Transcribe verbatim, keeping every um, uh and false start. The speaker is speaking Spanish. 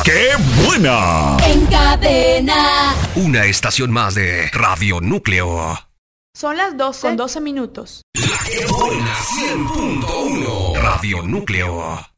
¡Qué buena! En Cadena. Una estación más de Radio Núcleo. Son las doce con doce minutos. La que buena cien punto uno. Radio Núcleo.